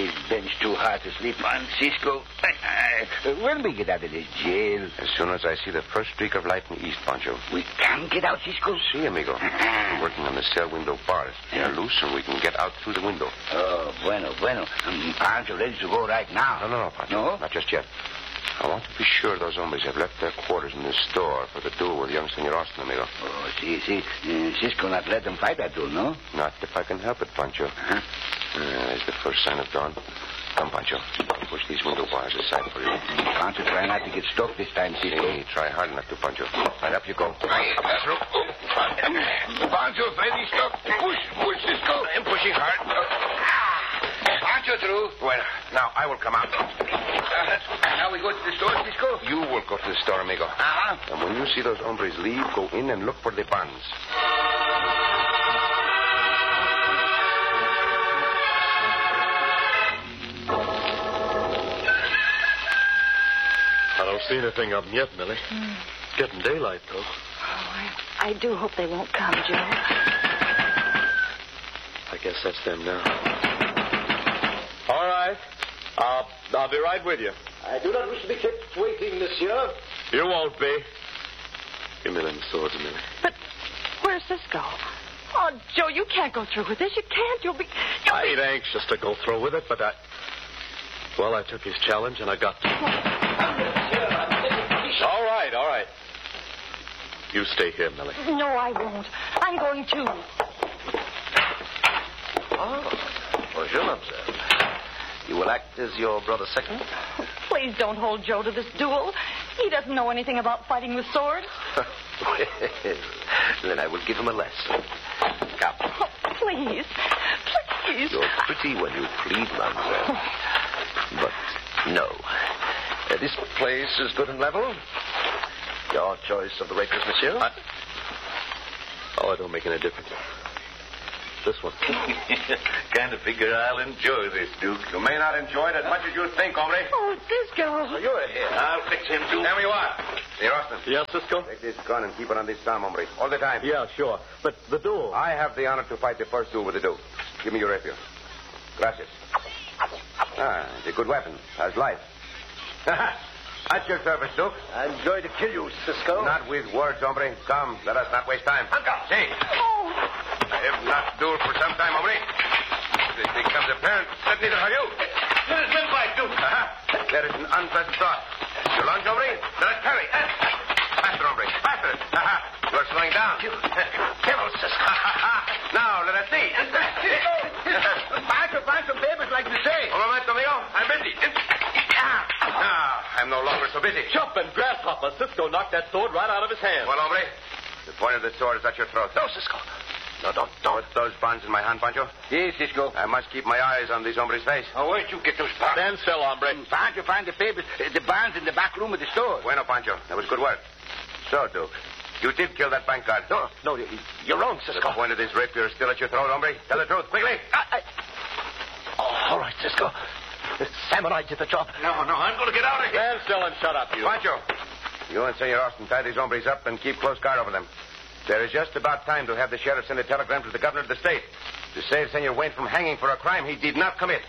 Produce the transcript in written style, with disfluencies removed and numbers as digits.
This bench too hard to sleep on, Cisco. When we get out of this jail? As soon as I see the first streak of light in the east, Pancho. We can get out, Cisco? Si, amigo. I'm working on the cell window bars. They're loose and we can get out through the window. Oh, bueno. Pancho ready to go right now. No, Pancho. No? Not just yet. I want to be sure those hombres have left their quarters in the store for the duel with young Senor Austin, amigo. Oh, see. Cisco not let them fight that duel, no? Not if I can help it, Pancho. Huh? There's the first sign of dawn. Come, Pancho. I'll push these window bars aside for you. Pancho, try not to get stuck this time, Cisco. Hey, try hard enough to, Pancho. Right, up you go. Up that rope. Pancho, finally stuck. Push, Cisco. I'm pushing hard. Pancho through. Well, now I will come out. Now we go to the store, Cisco? You will go to the store, amigo. Uh-huh. And when you see those hombres leave, go in and look for the bonds. I don't see anything of them yet, Millie. It's getting daylight, though. Oh, I do hope they won't come, Joe. I guess that's them now. All right. I'll be right with you. I do not wish to be kept waiting, monsieur. You won't be. Give me them swords, Millie. But where's Cisco? Oh, Joe, you can't go through with this. You can't. You'll be... I ain't anxious to go through with it, but Well, I took his challenge, and I got to. All right. You stay here, Millie. No, I won't. I'm going too. Bonjour, mademoiselle. You will act as your brother's second? Please don't hold Joe to this duel. He doesn't know anything about fighting with swords. Well, then I will give him a lesson. Come. Oh, please. You're pretty when you plead, mademoiselle. But no. This place is good and level. Your choice of the rapiers, monsieur? It don't make any difference. This one. Kind of figure I'll enjoy this, Duke. You may not enjoy it as much as you think, hombre. Oh, Cisco. You're here. I'll fix him, Duke. Tell me what. Senor Austin. Yes, Cisco? Take this gun and keep it on this arm, hombre. All the time. Yeah, sure. But the duel. I have the honor to fight the first duel with the Duke. Give me your rapier. Gracias. It's a good weapon. Has life. At your service, Duke. I'm going to kill you, Cisco. Not with words, hombre. Come, let us not waste time. Uncle. See. Oh. I have not dueled for some time, hombre. It becomes apparent that neither have you. Let us win fight, Duke. There is an unpleasant thought. Your lunge, hombre? Let us carry. Faster, hombre. Faster. You are slowing down. Devil, Cisco. Now, let us see. Find some papers like you say. Un momento, amigo. I'm busy. I'm no longer so busy. Jumping grasshopper. Cisco knocked that sword right out of his hand. Well, hombre, the point of the sword is at your throat. No, Cisco. No, don't. Put those bonds in my hand, Pancho. Yes, Cisco. I must keep my eyes on this hombre's face. Oh, where'd you get those bonds? Stand still, hombre. Pancho, find the papers, the bonds in the back room of the store. Bueno, Pancho. That was good work. So, Duke, you did kill that bank guard. No, you're wrong, Cisco. The point of this rapier is still at your throat, hombre. Tell the truth, quickly. All right, Cisco. Sam and I did the job. No, I'm going to get out of here. Stand still and shut up, you. Pancho, you and Senor Austin tie these hombres up and keep close guard over them. There is just about time to have the sheriff send a telegram to the governor of the state to save Senor Wayne from hanging for a crime he did not commit.